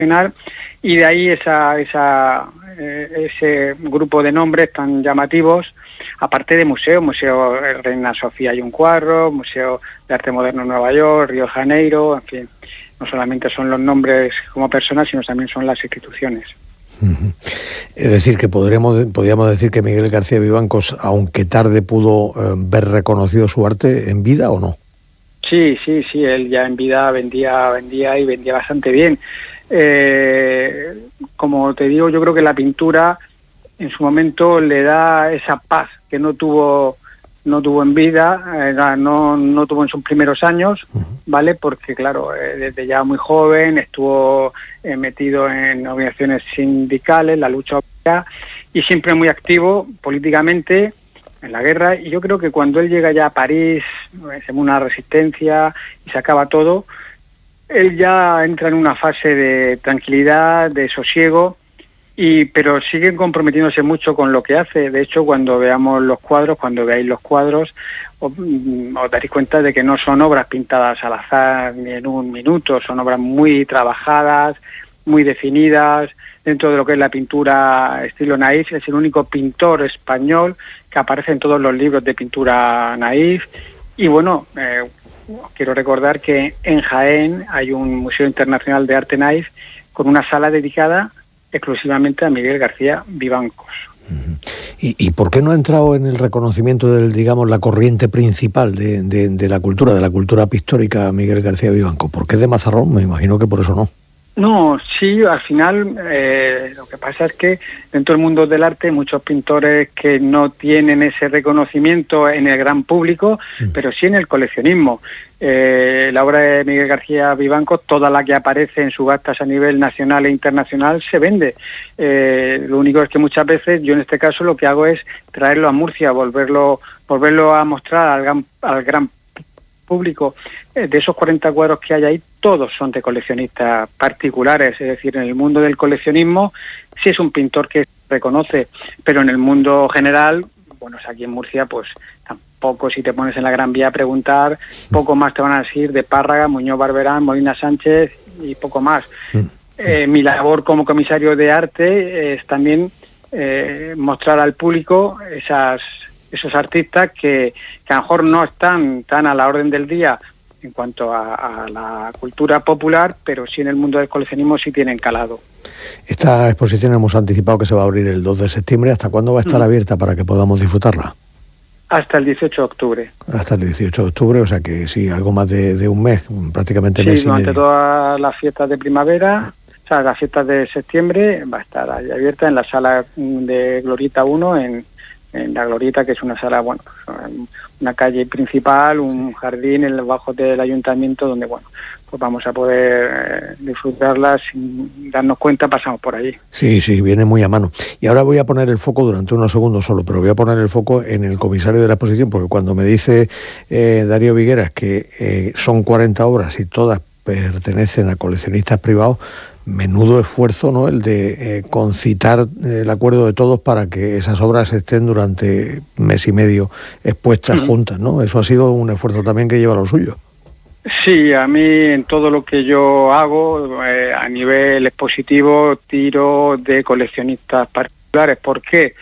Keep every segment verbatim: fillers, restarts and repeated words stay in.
internacional, y de ahí esa, esa, eh, ese grupo de nombres tan llamativos, aparte de museos, Museo Reina Sofía y un cuadro, Museo de Arte Moderno en Nueva York, Río de Janeiro, en fin, no solamente son los nombres como personas, sino también son las instituciones. Uh-huh. Es decir, que podríamos, podríamos decir que Miguel García Vivancos, aunque tarde, pudo eh, ver reconocido su arte en vida, ¿o no? Sí, sí, sí, él ya en vida vendía, vendía y vendía bastante bien. Eh, como te digo, yo creo que la pintura en su momento le da esa paz que no tuvo no tuvo en vida, eh, no no tuvo en sus primeros años, ¿vale? Porque claro, eh, desde ya muy joven estuvo eh, metido en organizaciones sindicales, la lucha obrera, y siempre muy activo políticamente en la guerra. Y yo creo que cuando él llega ya a París, se una resistencia y se acaba todo, él ya entra en una fase de tranquilidad, de sosiego, y pero sigue comprometiéndose mucho con lo que hace. De hecho, cuando veamos los cuadros, cuando veáis los cuadros, os, os daréis cuenta de que no son obras pintadas al azar ni en un minuto, son obras muy trabajadas, muy definidas, dentro de lo que es la pintura estilo naif. Es el único pintor español que aparece en todos los libros de pintura naif. Y bueno, eh, quiero recordar que en Jaén hay un Museo Internacional de Arte Naif con una sala dedicada exclusivamente a Miguel García Vivancos. ¿Y, y por qué no ha entrado en el reconocimiento del, digamos, la corriente principal de, de, de la cultura, de la cultura pictórica, Miguel García Vivancos? ¿Por qué es de Mazarrón? Me imagino que por eso no. No, sí, al final eh, lo que pasa es que dentro del mundo del arte hay muchos pintores que no tienen ese reconocimiento en el gran público, mm. pero sí en el coleccionismo. Eh, la obra de Miguel García Vivancos, toda la que aparece en subastas a nivel nacional e internacional, se vende. Eh, lo único es que muchas veces, yo en este caso lo que hago es traerlo a Murcia, volverlo, volverlo a mostrar al gran, al gran público. De esos cuarenta cuadros que hay ahí, todos son de coleccionistas particulares, es decir, en el mundo del coleccionismo sí es un pintor que se reconoce, pero en el mundo general, bueno, aquí en Murcia, pues tampoco, si te pones en la Gran Vía a preguntar, poco más te van a decir de Párraga, Muñoz Barberán, Molina Sánchez y poco más. Eh, mi labor como comisario de arte es también eh, mostrar al público esas esos artistas que, que a lo mejor no están tan a la orden del día en cuanto a, a la cultura popular, pero sí en el mundo del coleccionismo sí tienen calado. Esta exposición hemos anticipado que se va a abrir el dos de septiembre. ¿Hasta cuándo va a estar mm. abierta para que podamos disfrutarla? Hasta el dieciocho de octubre. Hasta el dieciocho de octubre, o sea que sí, algo más de, de un mes, prácticamente sí, mes y medio. Sí, durante todas las fiestas de primavera, o sea, las fiestas de septiembre, va a estar ahí abierta en la sala de Glorieta uno, en en la Glorieta, que es una sala, bueno, una calle principal, un jardín en los bajos del ayuntamiento, donde, bueno, pues vamos a poder eh, disfrutarla sin darnos cuenta, pasamos por allí. Sí, sí, viene muy a mano. Y ahora voy a poner el foco durante unos segundos solo, pero voy a poner el foco en el comisario de la exposición, porque cuando me dice eh, Darío Vigueras que eh, son cuarenta obras y todas pertenecen a coleccionistas privados, menudo esfuerzo, ¿no?, el de eh, concitar el acuerdo de todos para que esas obras estén durante mes y medio expuestas uh-huh. juntas, ¿no? Eso ha sido un esfuerzo también que lleva lo suyo. Sí, a mí en todo lo que yo hago, eh, a nivel expositivo, tiro de coleccionistas particulares. ¿Por qué?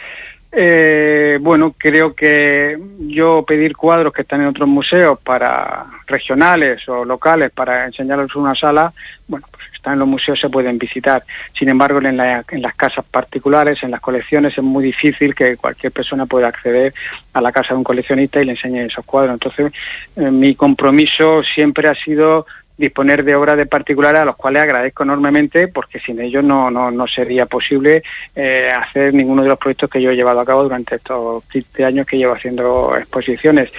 Eh, bueno, creo que yo pedir cuadros que están en otros museos para regionales o locales para enseñarlos en una sala, bueno, pues están en los museos, se pueden visitar. Sin embargo, en, la, en las casas particulares, en las colecciones, es muy difícil que cualquier persona pueda acceder a la casa de un coleccionista y le enseñe esos cuadros. Entonces, eh, mi compromiso siempre ha sido disponer de obras de particulares, a los cuales agradezco enormemente, porque sin ellos no no, no sería posible eh, hacer ninguno de los proyectos que yo he llevado a cabo durante estos quince años que llevo haciendo exposiciones.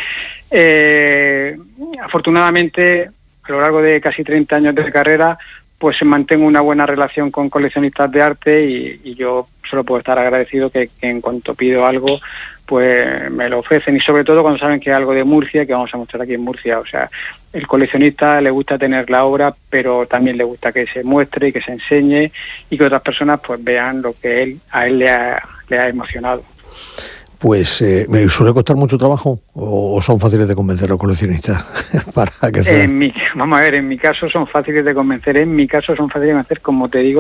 Eh, afortunadamente, a lo largo de casi treinta años de carrera, pues mantengo una buena relación con coleccionistas de arte y, y yo solo puedo estar agradecido que, que en cuanto pido algo, pues me lo ofrecen, y sobre todo cuando saben que es algo de Murcia, que vamos a mostrar aquí en Murcia. O sea, el coleccionista le gusta tener la obra, pero también le gusta que se muestre y que se enseñe y que otras personas pues vean lo que él a él le ha, le ha emocionado. pues eh, ¿me suele costar mucho trabajo o, o son fáciles de convencer a los coleccionistas? para que sea... en mi, vamos a ver, en mi caso son fáciles de convencer, en mi caso son fáciles de convencer, como te digo,